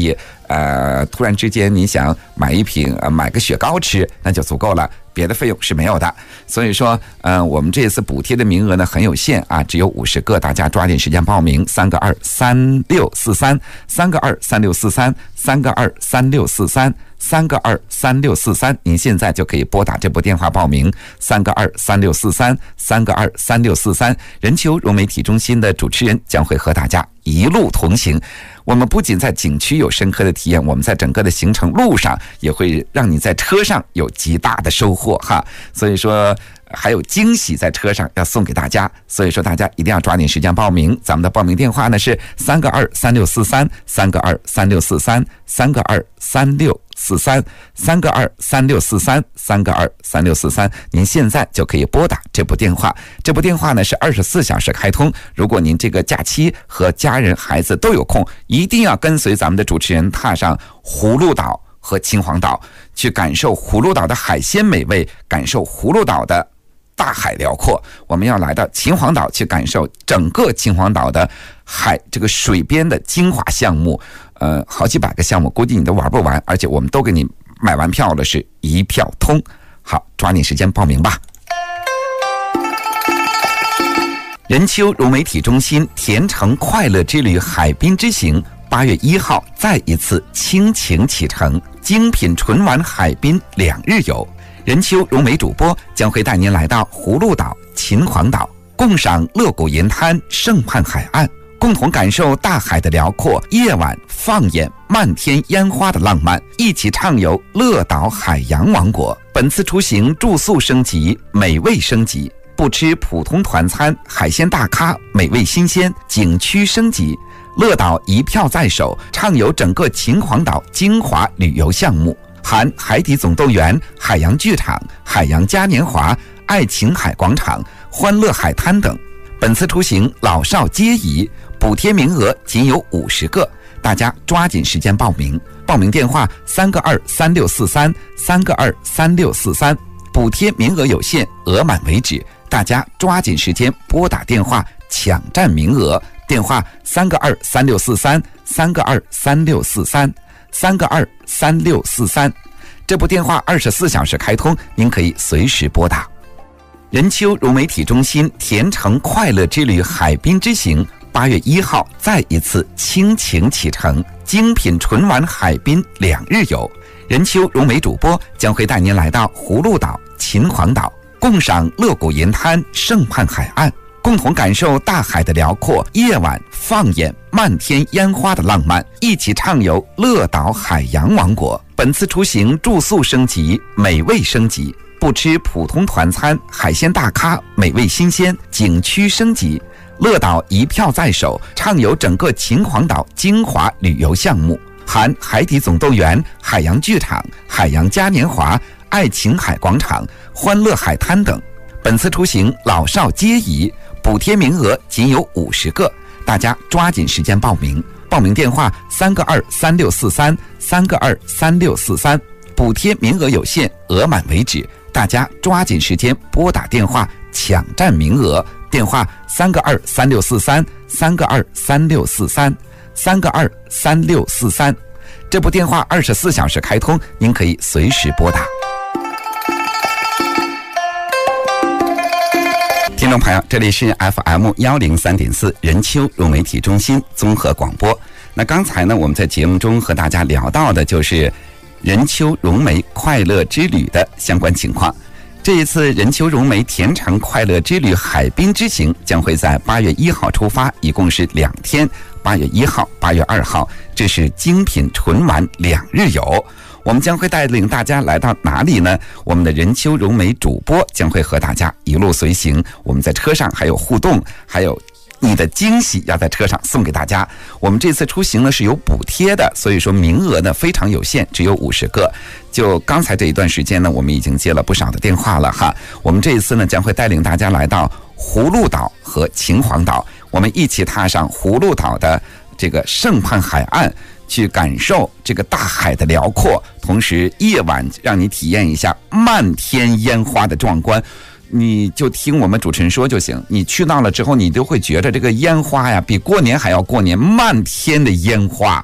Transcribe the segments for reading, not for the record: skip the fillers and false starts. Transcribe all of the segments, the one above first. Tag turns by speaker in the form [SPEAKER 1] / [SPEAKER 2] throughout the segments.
[SPEAKER 1] 以突然之间你想买一瓶买个雪糕吃，那就足够了，别的费用是没有的。所以说我们这次补贴的名额呢很有限啊，只有50个，大家抓紧时间报名，3个2 3643 3个2 3643 3个2 36433个2 3643，您现在就可以拨打这部电话报名，3个2 3643 3个2 3643，人丘融媒体中心的主持人将会和大家一路同行。我们不仅在景区有深刻的体验，我们在整个的行程路上也会让你在车上有极大的收获哈。所以说还有惊喜在车上要送给大家，所以说大家一定要抓紧时间报名。咱们的报名电话呢是3个2 3643 3个2 3643 3个2 3643 3个2 3643 3个2 3643，您现在就可以拨打这部电话。这部电话呢是24小时开通，如果您这个假期和家人孩子都有空，一定要跟随咱们的主持人踏上葫芦岛和秦皇岛，去感受葫芦岛的海鲜美味，感受葫芦岛的大海辽阔。我们要来到秦皇岛去感受整个秦皇岛的这个水边的精华项目，好几百个项目，估计你都玩不完，而且我们都给你买完票了，是一票通。好，抓紧时间报名吧。人丘融媒体中心甜橙快乐之旅海滨之行8月1号再一次倾情启程，精品纯玩海滨2日游。人丘融媒主播将会带您来到葫芦岛、秦皇岛，共赏乐谷银滩、胜畔海岸，共同感受大海的辽阔，夜晚放眼漫天烟花的浪漫，一起畅游乐岛海洋王国。本次出行住宿升级，美味升级，不吃普通团餐，海鲜大咖，美味新鲜，景区升级，乐岛一票在手，畅游整个秦皇岛精华旅游项目，含海底总动员、海洋剧场、海洋嘉年华、爱琴海广场、欢乐海滩等。本次出行老少皆宜，补贴名额仅有50个，大家抓紧时间报名。报名电话3个2 3643 3个2 3643，补贴名额有限，额满为止，大家抓紧时间拨打电话抢占名额。电话3个2 3643 3个2 3643 3个2 3643，这部电话24小时开通，您可以随时拨打。人丘融媒体中心甜橙快乐之旅海滨之行8月1号再一次倾情启程，精品纯玩海滨2日游。人丘融媒主播将会带您来到葫芦岛、秦皇岛，共赏乐谷银滩、胜畔海岸，共同感受大海的辽阔，夜晚放眼漫天烟花的浪漫，一起畅游乐岛海洋王国。本次出行住宿升级，美味升级，不吃普通团餐，海鲜大咖，美味新鲜，景区升级，乐岛一票在手，畅游整个秦皇岛精华旅游项目，含海底总动员、海洋剧场、海洋嘉年华、爱琴海广场、欢乐海滩等。本次出行老少皆宜，补贴名额仅有50个，大家抓紧时间报名。报名电话3个2 3643 3个2 3643，补贴名额有限，额满为止，大家抓紧时间拨打电话抢占名额。电话3个2 3643 3个2 3643 3个2 3643，这部电话24小时开通，您可以随时拨打。听众朋友，这里是 FM 103.4人丘融媒体中心综合广播。那刚才呢，我们在节目中和大家聊到的就是人丘融媒快乐之旅的相关情况。这一次人丘融媒甜橙快乐之旅海滨之行将会在8月1号出发，一共是2天，8月1号、8月2号，这是精品纯玩2日游。我们将会带领大家来到哪里呢？我们的人丘融媒主播将会和大家一路随行，我们在车上还有互动，还有你的惊喜要在车上送给大家。我们这次出行呢是有补贴的，所以说名额呢非常有限，只有50个。就刚才这一段时间呢，我们已经接了不少的电话了哈。我们这一次呢将会带领大家来到葫芦岛和秦皇岛，我们一起踏上葫芦岛的这个胜畔海岸，去感受这个大海的辽阔，同时夜晚让你体验一下漫天烟花的壮观。你就听我们主持人说就行，你去到了之后，你都会觉得这个烟花呀比过年还要过年，漫天的烟花，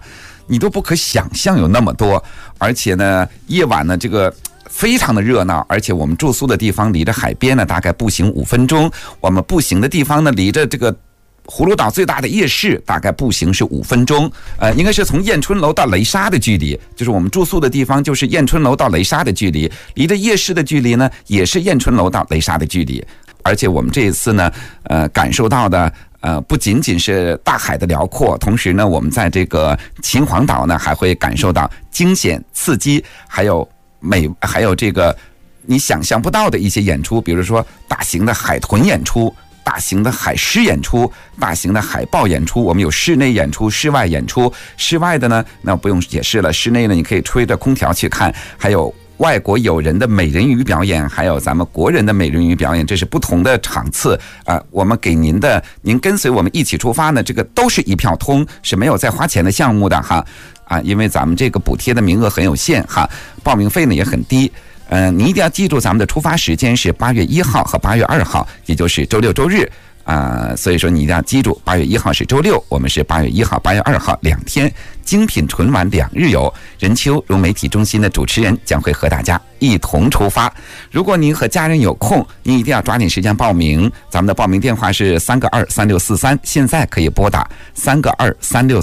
[SPEAKER 1] 你都不可想象有那么多。而且呢，夜晚呢这个非常的热闹，而且我们住宿的地方离着海边呢大概步行5分钟，我们步行的地方呢离着这个葫芦岛最大的夜市大概步行是5分钟，应该是从燕春楼到雷沙的距离，就是我们住宿的地方就是燕春楼到雷沙的距离，离着夜市的距离呢也是燕春楼到雷沙的距离。而且我们这一次呢，感受到的不仅仅是大海的辽阔，同时呢，我们在这个秦皇岛呢还会感受到惊险刺激，还有这个你想象不到的一些演出，比如说大型的海豚演出、大型的海狮演出、大型的海豹演出，我们有室内演出、室外演出。室外的呢，那不用解释了，室内呢你可以吹着空调去看，还有外国友人的美人鱼表演，还有咱们国人的美人鱼表演，这是不同的场次我们给您跟随我们一起出发呢，这个都是一票通，是没有再花钱的项目的哈因为咱们这个补贴的名额很有限哈，报名费呢也很低。你一定要记住，咱们的出发时间是8月1号和8月2号，也就是周六周日所以说你一定要记住，8月1号是周六，我们是8月1号、8月2号2天，精品纯玩2日游。任秋融媒体中心的主持人将会和大家一同出发。如果您和家人有空，您一定要抓紧时间报名。咱们的报名电话是3个2 3643，现在可以拨打3个2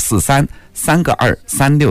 [SPEAKER 1] 3643。3个2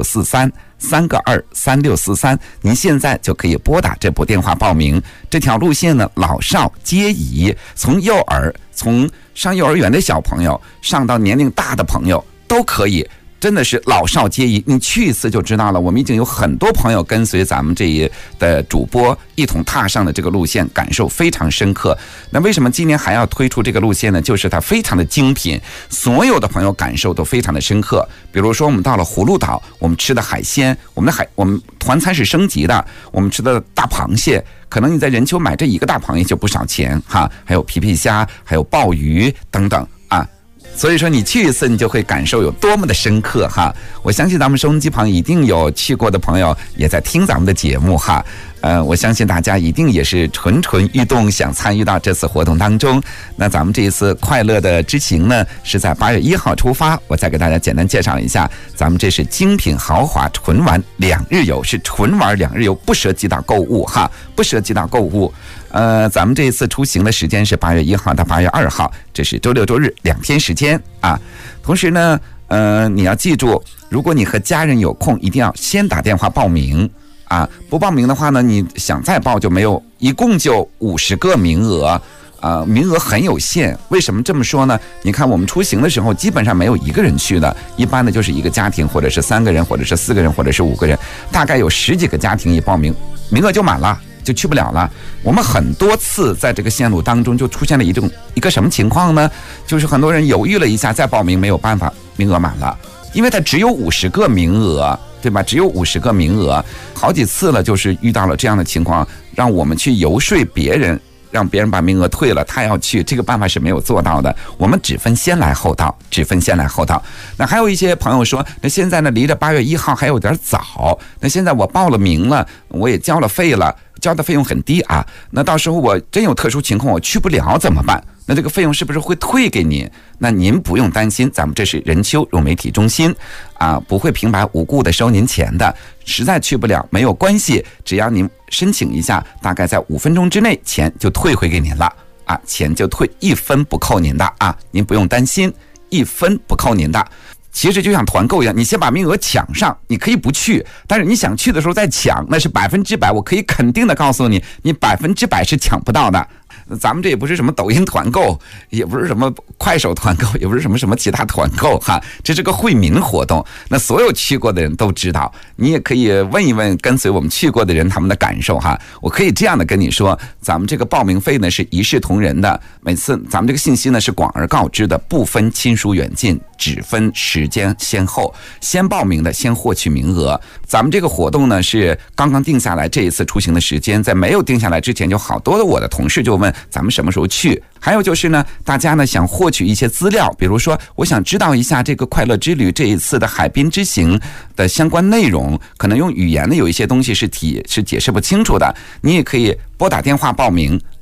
[SPEAKER 1] 3643。3个2 3643，您现在就可以拨打这部电话报名。这条路线呢，老少皆宜，从上幼儿园的小朋友上到年龄大的朋友都可以，真的是老少皆宜。你去一次就知道了，我们已经有很多朋友跟随咱们这一的主播一同踏上的这个路线，感受非常深刻。那为什么今年还要推出这个路线呢？就是它非常的精品，所有的朋友感受都非常的深刻。比如说我们到了葫芦岛，我们吃的海鲜，我们团餐是升级的，我们吃的大螃蟹，可能你在任丘买这一个大螃蟹就不少钱哈，还有皮皮虾，还有鲍鱼等等所以说你去一次你就会感受有多么的深刻哈。我相信咱们收音机旁一定有去过的朋友也在听咱们的节目哈。我相信大家一定也是蠢蠢欲动，想参与到这次活动当中。那咱们这一次快乐的之行呢，是在8月1号出发。我再给大家简单介绍一下，咱们这是精品豪华纯玩2日游，是纯玩2日游，不涉及到购物哈，不涉及到购物。咱们这一次出行的时间是8月1号到8月2号，这是周六周日2天时间同时呢，你要记住，如果你和家人有空，一定要先打电话报名不报名的话呢，你想再报就没有，一共就50个名额名额很有限。为什么这么说呢？你看我们出行的时候基本上没有一个人去的，一般的就是一个家庭，或者是3个人，或者是4个人，或者是5个人，大概有10几个家庭一报名，名额就满了，就去不了了。我们很多次在这个线路当中就出现了一个什么情况呢？就是很多人犹豫了一下再报名，没有办法，名额满了，因为它只有50个名额，对吧？只有50个名额，好几次了，就是遇到了这样的情况，让我们去游说别人，让别人把名额退了，他要去，这个办法是没有做到的。我们只分先来后到，只分先来后到。那还有一些朋友说，那现在呢离着8月1号还有点早，那现在我报了名了，我也交了费了，交的费用很低那到时候我真有特殊情况我去不了怎么办？那这个费用是不是会退给您？那您不用担心，咱们这是任丘融媒体中心不会平白无故的收您钱的。实在去不了没有关系，只要您申请一下，大概在5分钟之内钱就退回给您了钱就退，1分不扣您的您不用担心，1分不扣您的。其实就像团购一样，你先把名额抢上，你可以不去，但是你想去的时候再抢，那是100%，我可以肯定的告诉你，你100%是抢不到的。咱们这也不是什么抖音团购，也不是什么快手团购，也不是什么其他团购这是个惠民活动。那所有去过的人都知道，你也可以问一问跟随我们去过的人他们的感受我可以这样的跟你说，咱们这个报名费呢是一视同仁的，每次咱们这个信息呢是广而告之的，不分亲疏远近，只分时间先后，先报名的先获取名额。咱们这个活动呢是刚刚定下来，这一次出行的时间在没有定下来之前，就好多的我的同事就问咱们什么时候去。还有就是呢，大家呢想获取一些资料，比如说我想知道一下这个快乐之旅这一次的海滨之行的相关内容，可能用语言的有一些东西是解释不清楚的，你也可以拨打电话报名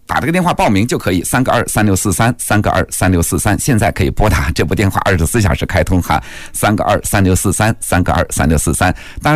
[SPEAKER 1] 打这个电话报名就可以，3个23643，3个23643，现在可以拨打这部电话，24小时开通哈，3个23643，3个23643。当然